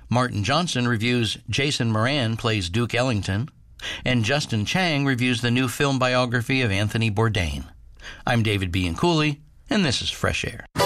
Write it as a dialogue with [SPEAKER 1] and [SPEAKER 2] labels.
[SPEAKER 1] Martin Johnson reviews Jason Moran Plays Duke Ellington, and Justin Chang reviews the new film biography of Anthony Bourdain. I'm David Bianculli, and this is Fresh Air.